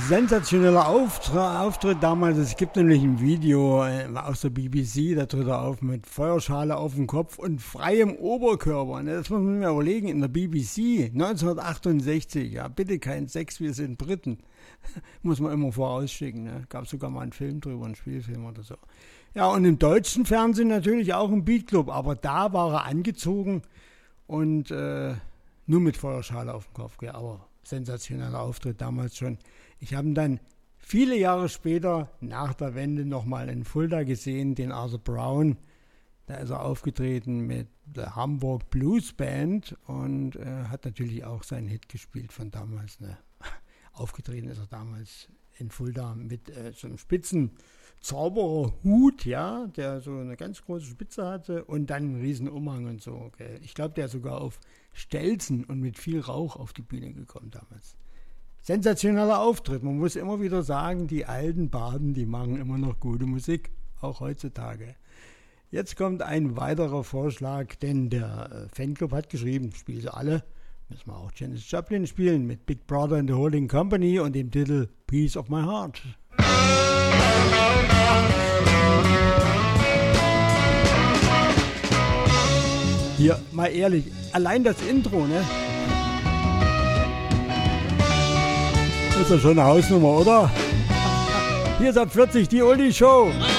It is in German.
sensationeller Auftritt damals. Es gibt nämlich ein Video aus der BBC, da tritt er auf mit Feuerschale auf dem Kopf und freiem Oberkörper. Das muss man mir überlegen, in der BBC 1968. Ja, bitte kein Sex, wir sind Briten. Muss man immer vorausschicken. Ne? Gab sogar mal einen Film drüber, einen Spielfilm oder so. Ja, und im deutschen Fernsehen natürlich auch ein Beatclub, aber da war er angezogen und nur mit Feuerschale auf dem Kopf. Ja, aber sensationeller Auftritt damals schon. Ich habe ihn dann viele Jahre später, nach der Wende, nochmal in Fulda gesehen, den Arthur Brown. Da ist er aufgetreten mit der Hamburg Blues Band und hat natürlich auch seinen Hit gespielt von damals. Ne? Aufgetreten ist er damals in Fulda mit so einem spitzen Zaubererhut, ja, der so eine ganz große Spitze hatte und dann einen riesen Umhang und so. Okay. Ich glaube, der ist sogar auf Stelzen und mit viel Rauch auf die Bühne gekommen damals. Sensationeller Auftritt. Man muss immer wieder sagen, die alten Baden, die machen immer noch gute Musik, auch heutzutage. Jetzt kommt ein weiterer Vorschlag, denn der Fanclub hat geschrieben, spielen sie alle, müssen wir auch Janis Joplin spielen mit Big Brother and the Holding Company und dem Titel Piece of My Heart. Hier, mal ehrlich, allein das Intro, ne? Das ist ja schon eine Hausnummer, oder? Hier ist ab 40 die Oldie Show.